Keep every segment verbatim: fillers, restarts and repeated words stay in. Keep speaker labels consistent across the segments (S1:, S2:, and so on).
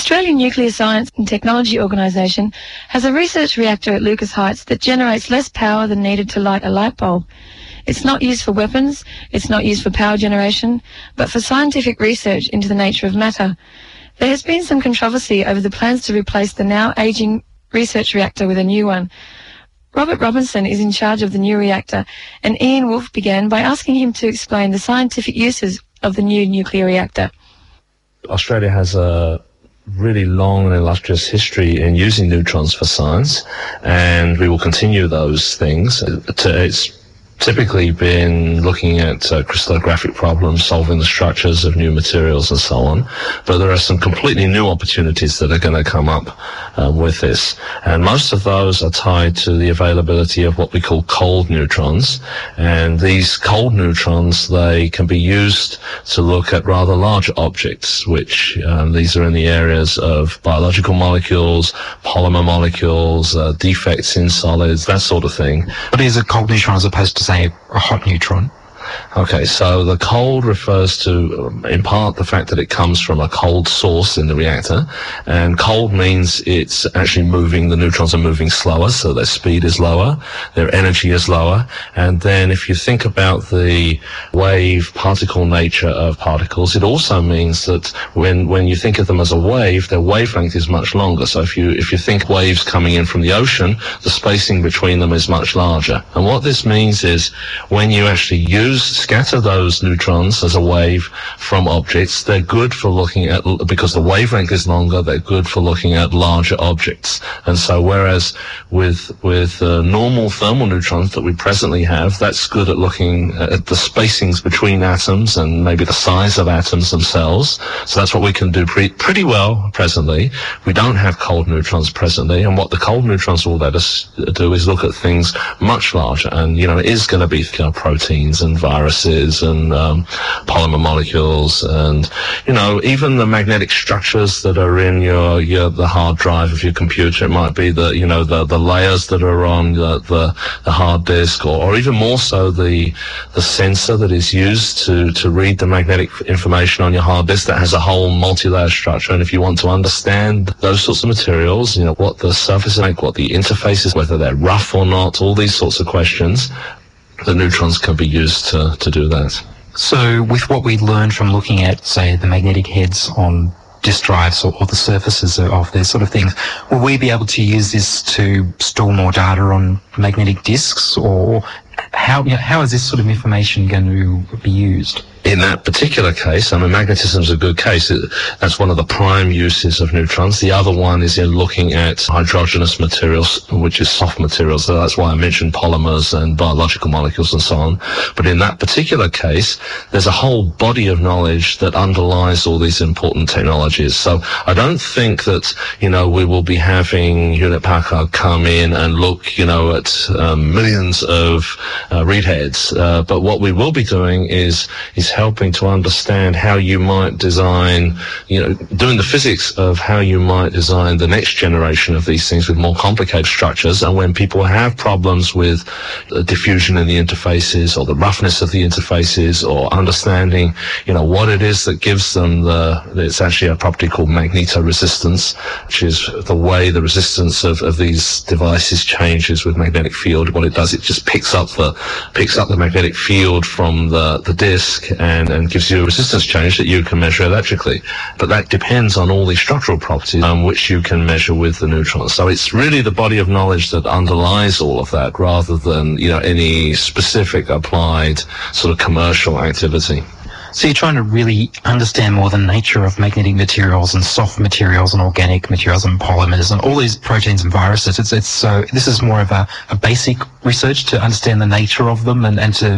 S1: Australian Nuclear Science and Technology Organisation has a research reactor at Lucas Heights that generates less power than needed to light a light bulb. It's not used for weapons, it's not used for power generation, but for scientific research into the nature of matter. There has been some controversy over the plans to replace the now ageing research reactor with a new one. Robert Robinson is in charge of the new reactor, and Ian Wolfe began by asking him to explain the scientific uses of the new nuclear reactor.
S2: Australia has a really long and illustrious history in using neutrons for science, and we will continue those things. It's typically been looking at uh, crystallographic problems, solving the structures of new materials and so on, but there are some completely new opportunities that are going to come up uh, with this, and most of those are tied to the availability of what we call cold neutrons. And these cold neutrons, they can be used to look at rather large objects, which um, these are in the areas of biological molecules, polymer molecules, uh, defects in solids, that sort of thing.
S3: What is a cold neutron as opposed to, say, a hot neutron?
S2: Okay, so the cold refers to, um, in part, the fact that it comes from a cold source in the reactor, and cold means it's actually moving, the neutrons are moving slower, so their speed is lower, their energy is lower, and then if you think about the wave particle nature of particles, it also means that when when you think of them as a wave, their wavelength is much longer. So if you if you think waves coming in from the ocean, the spacing between them is much larger. And what this means is when you actually use scatter those neutrons as a wave from objects, they're good for looking at, because the wavelength is longer, they're good for looking at larger objects. And so whereas with with uh, normal thermal neutrons that we presently have, that's good at looking at the spacings between atoms and maybe the size of atoms themselves. So that's what we can do pre pretty well presently. We don't have cold neutrons presently, and what the cold neutrons will let us do is look at things much larger. And, you know, it is going to be, you know, proteins and viruses and um, polymer molecules, and, you know, even the magnetic structures that are in your, your the hard drive of your computer. It might be the, you know, the the layers that are on the the, the hard disk, or, or even more so the the sensor that is used to to read the magnetic information on your hard disk, that has a whole multi-layer structure. And if you want to understand those sorts of materials, you know, what the surface is like, what the interface is, whether they're rough or not, all these sorts of questions, the neutrons can be used to, to do that.
S3: So with what we learned from looking at, say, the magnetic heads on disk drives, or, or the surfaces of these sort of things, will we be able to use this to store more data on magnetic disks, or how, you know, how is this sort of information going to be used?
S2: In that particular case, I mean, magnetism is a good case. It, that's one of the prime uses of neutrons. The other one is in looking at hydrogenous materials, which is soft materials. So that's why I mentioned polymers and biological molecules and so on. But in that particular case, there's a whole body of knowledge that underlies all these important technologies. So I don't think that, you know, we will be having Hewlett Packard come in and look, you know, at um, millions of uh, read heads. Uh, but what we will be doing is is helping to understand how you might design, you know, doing the physics of how you might design the next generation of these things with more complicated structures. And when people have problems with uh, diffusion in the interfaces, or the roughness of the interfaces, or understanding, you know, what it is that gives them the, it's actually a property called magnetoresistance, which is the way the resistance of, of these devices changes with magnetic field. What it does, it just picks up the, picks up the magnetic field from the, the disk, And, and gives you a resistance change that you can measure electrically. But that depends on all these structural properties, um, which you can measure with the neutrons. So it's really the body of knowledge that underlies all of that, rather than, you know, any specific applied sort of commercial activity.
S3: So you're trying to really understand more the nature of magnetic materials and soft materials and organic materials and polymers and all these proteins and viruses. It's, it's so this is more of a, a basic research to understand the nature of them and, and to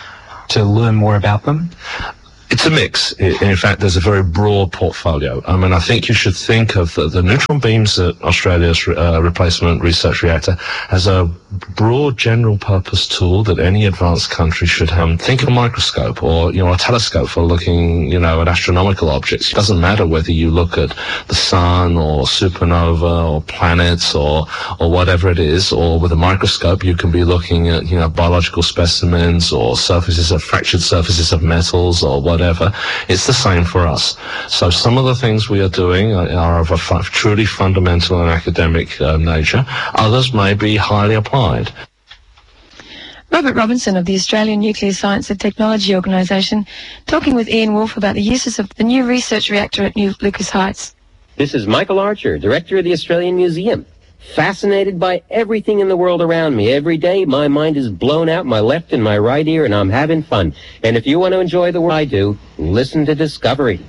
S3: to learn more about them?
S2: It's a mix. In fact, there's a very broad portfolio. I mean, I think you should think of the, the neutron beams at Australia's uh, replacement research reactor as a broad general purpose tool that any advanced country should have. Think of a microscope, or, you know, a telescope for looking, you know, at astronomical objects. It doesn't matter whether you look at the sun or supernova or planets or, or whatever it is, or with a microscope you can be looking at, you know, biological specimens or surfaces of fractured surfaces of metals or whatever. whatever. It's the same for us. So some of the things we are doing are of a fu- truly fundamental and academic uh, nature. Others may be highly applied.
S1: Robert Robinson of the Australian Nuclear Science and Technology Organisation, talking with Ian Wolfe about the uses of the new research reactor at New Lucas Heights.
S4: This is Michael Archer, Director of the Australian Museum. Fascinated by everything in the world around me. Every day my mind is blown out, my left and my right ear, and I'm having fun. And if you want to enjoy the world I do, listen to Discovery.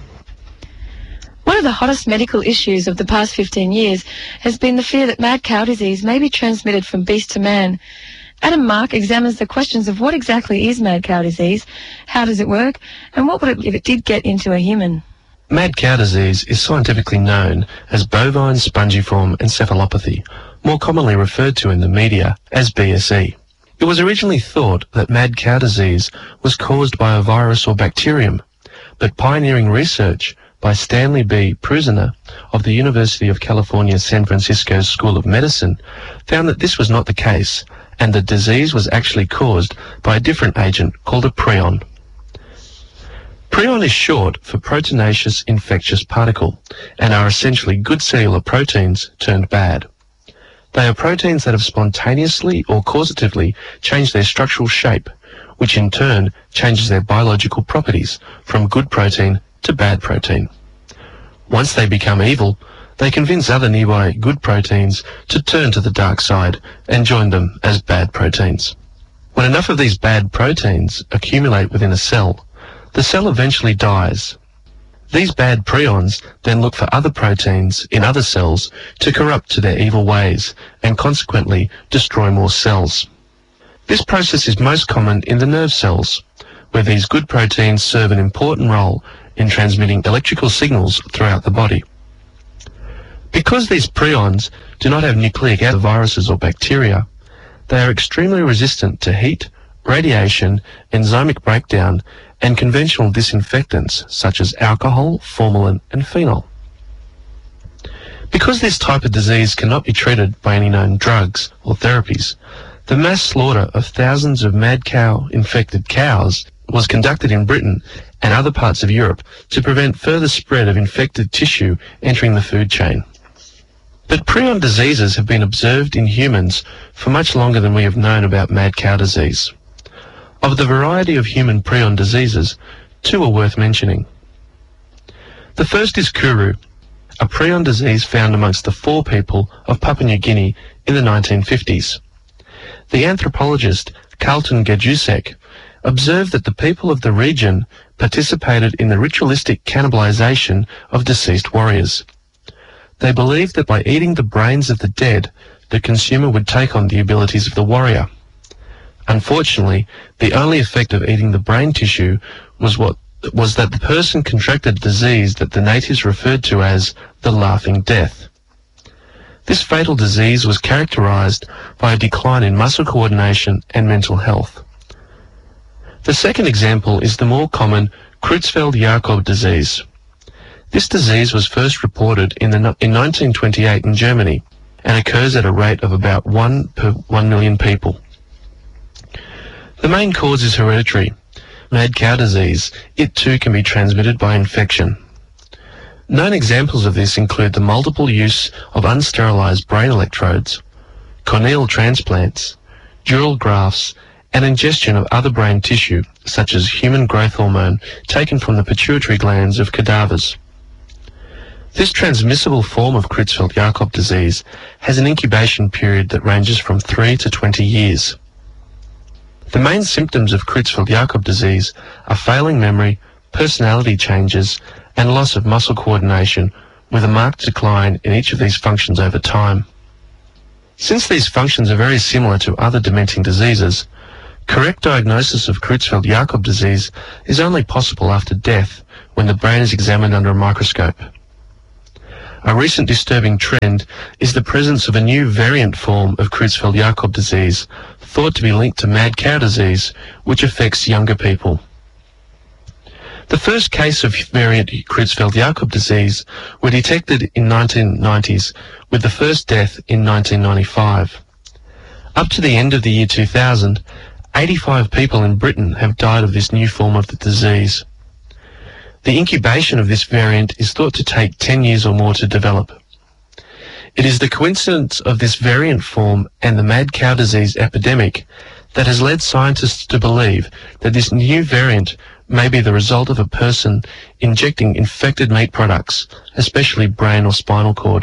S1: One of the hottest medical issues of the past fifteen years has been the fear that mad cow disease may be transmitted from beast to man. Adam Mark examines the questions of what exactly is mad cow disease, how does it work, and what would it if it did get into a human.
S5: Mad cow disease is scientifically known as bovine spongiform encephalopathy, more commonly referred to in the media as B S E. It was originally thought that mad cow disease was caused by a virus or bacterium, but pioneering research by Stanley B. Prusiner of the University of California San Francisco School of Medicine found that this was not the case, and the disease was actually caused by a different agent called a prion. Prion is short for proteinaceous infectious particle and are essentially good cellular proteins turned bad. They are proteins that have spontaneously or causatively changed their structural shape, which in turn changes their biological properties from good protein to bad protein. Once they become evil, they convince other nearby good proteins to turn to the dark side and join them as bad proteins. When enough of these bad proteins accumulate within a cell, the cell eventually dies. These bad prions then look for other proteins in other cells to corrupt to their evil ways and consequently destroy more cells. This process is most common in the nerve cells, where these good proteins serve an important role in transmitting electrical signals throughout the body. Because these prions do not have nucleic acid viruses or bacteria, they are extremely resistant to heat, radiation, enzymic breakdown, and conventional disinfectants such as alcohol, formalin, and phenol. Because this type of disease cannot be treated by any known drugs or therapies, the mass slaughter of thousands of mad cow infected cows was conducted in Britain and other parts of Europe to prevent further spread of infected tissue entering the food chain. But prion diseases have been observed in humans for much longer than we have known about mad cow disease. Of the variety of human prion diseases, two are worth mentioning. The first is Kuru, a prion disease found amongst the Fore people of Papua New Guinea in the nineteen fifties. The anthropologist Carlton Gajdusek observed that the people of the region participated in the ritualistic cannibalization of deceased warriors. They believed that by eating the brains of the dead, the consumer would take on the abilities of the warrior. Unfortunately, the only effect of eating the brain tissue was what was that the person contracted a disease that the natives referred to as the laughing death. This fatal disease was characterized by a decline in muscle coordination and mental health. The second example is the more common Creutzfeldt-Jakob disease. This disease was first reported in, the, in nineteen twenty-eight in Germany and occurs at a rate of about one per one million people. The main cause is hereditary. Mad cow disease, it too can be transmitted by infection. Known examples of this include the multiple use of unsterilized brain electrodes, corneal transplants, dural grafts, and ingestion of other brain tissue, such as human growth hormone taken from the pituitary glands of cadavers. This transmissible form of Creutzfeldt-Jakob disease has an incubation period that ranges from three to twenty years. The main symptoms of Creutzfeldt-Jakob disease are failing memory, personality changes, and loss of muscle coordination, with a marked decline in each of these functions over time. Since these functions are very similar to other dementing diseases, correct diagnosis of Creutzfeldt-Jakob disease is only possible after death when the brain is examined under a microscope. A recent disturbing trend is the presence of a new variant form of Creutzfeldt-Jakob disease, thought to be linked to mad cow disease, which affects younger people. The first case of variant Creutzfeldt-Jakob disease were detected in nineteen nineties, with the first death in nineteen ninety-five. Up to the end of the year two thousand, eighty-five people in Britain have died of this new form of the disease. The incubation of this variant is thought to take ten years or more to develop. It is the coincidence of this variant form and the mad cow disease epidemic that has led scientists to believe that this new variant may be the result of a person injecting infected meat products, especially brain or spinal cord.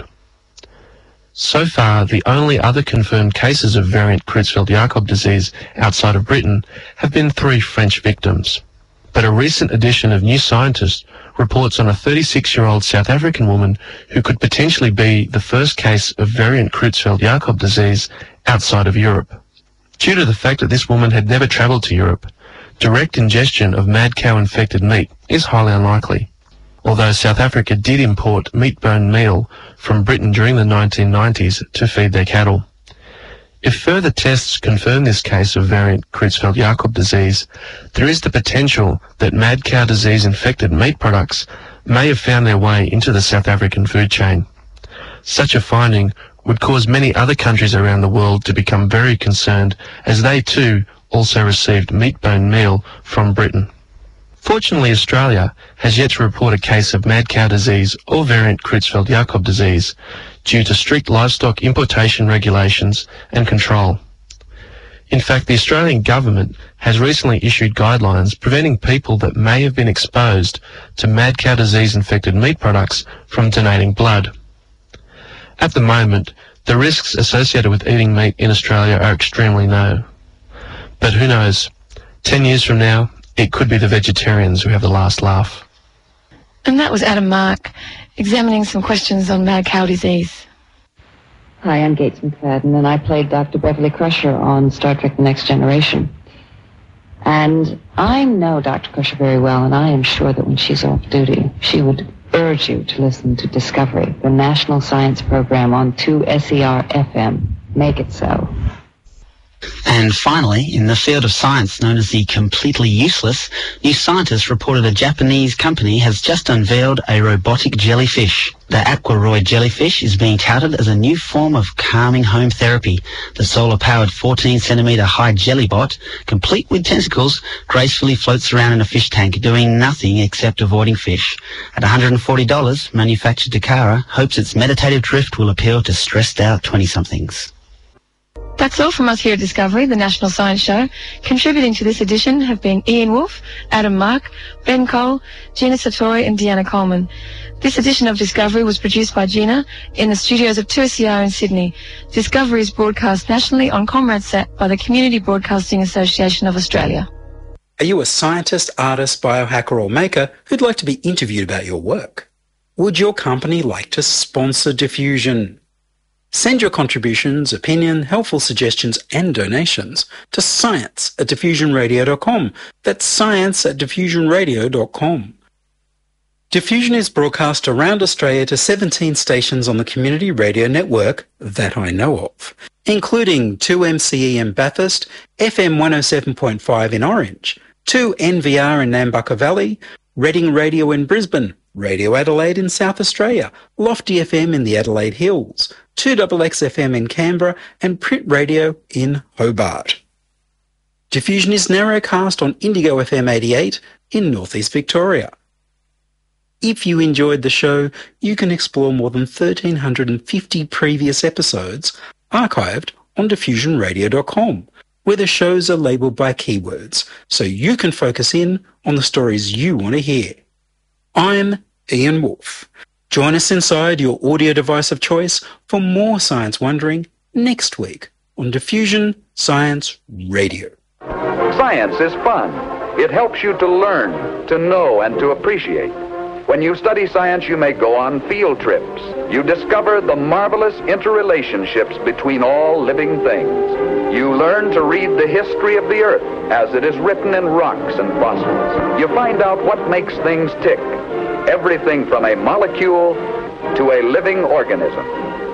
S5: So far, the only other confirmed cases of variant Creutzfeldt-Jakob disease outside of Britain have been three French victims. But a recent edition of New Scientist reports on a thirty-six-year-old South African woman who could potentially be the first case of variant Creutzfeldt-Jakob disease outside of Europe. Due to the fact that this woman had never travelled to Europe, direct ingestion of mad cow-infected meat is highly unlikely, although South Africa did import meat bone meal from Britain during the nineteen nineties to feed their cattle. If further tests confirm this case of variant Creutzfeldt-Jakob disease, there is the potential that mad cow disease-infected meat products may have found their way into the South African food chain. Such a finding would cause many other countries around the world to become very concerned, as they too also received meat bone meal from Britain. Fortunately, Australia has yet to report a case of mad cow disease or variant Creutzfeldt-Jakob disease due to strict livestock importation regulations and control. In fact, the Australian government has recently issued guidelines preventing people that may have been exposed to mad cow disease-infected meat products from donating blood. At the moment, the risks associated with eating meat in Australia are extremely low. But who knows? Ten years from now, it could be the vegetarians who have the last laugh.
S1: And that was Adam Mark, examining some questions on mad cow disease.
S6: Hi, I'm Gates McFadden, and I played Doctor Beverly Crusher on Star Trek The Next Generation. And I know Doctor Crusher very well, and I am sure that when she's off duty, she would urge you to listen to Discovery, the national science program on two S E R F M. Make it so.
S7: And finally, in the field of science known as the completely useless, New Scientist reported a Japanese company has just unveiled a robotic jellyfish. The Aquaroid jellyfish is being touted as a new form of calming home therapy. The solar-powered fourteen centimetre high jellybot, complete with tentacles, gracefully floats around in a fish tank, doing nothing except avoiding fish. At one hundred forty dollars, manufactured Takara hopes its meditative drift will appeal to stressed-out twenty-somethings.
S1: That's all from us here at Discovery, the National Science Show. Contributing to this edition have been Ian Wolfe, Adam Mark, Ben Cole, Gina Sartori and Deanna Coleman. This edition of Discovery was produced by Gina in the studios of two S E R in Sydney. Discovery is broadcast nationally on ComRadSat by the Community Broadcasting Association of Australia.
S8: Are you a scientist, artist, biohacker or maker who'd like to be interviewed about your work? Would your company like to sponsor Diffusion? Send your contributions, opinion, helpful suggestions and donations to science at diffusion radio dot com. That's science at diffusion radio dot com. Diffusion is broadcast around Australia to seventeen stations on the community radio network that I know of, including two M C E in Bathurst, F M one oh seven point five in Orange, two N V R in Nambucca Valley, Reading Radio in Brisbane, Radio Adelaide in South Australia, Lofty F M in the Adelaide Hills, two X X F M in Canberra, and Print Radio in Hobart. Diffusion is narrowcast on Indigo F M eighty-eight in Northeast Victoria. If you enjoyed the show, you can explore more than one thousand three hundred fifty previous episodes archived on diffusion radio dot com, where the shows are labelled by keywords, so you can focus in on the stories you want to hear. I'm Ian Wolfe. Join us inside your audio device of choice for more science wondering next week on Diffusion Science Radio.
S9: Science is fun. It helps you to learn, to know, and to appreciate. When you study science, you may go on field trips. You discover the marvelous interrelationships between all living things. You learn to read the history of the Earth as it is written in rocks and fossils. You find out what makes things tick. Everything from a molecule to a living organism.